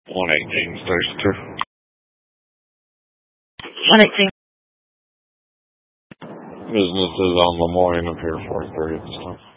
118 Station 2. 118. Business is on the morning of here 4:30 at this time.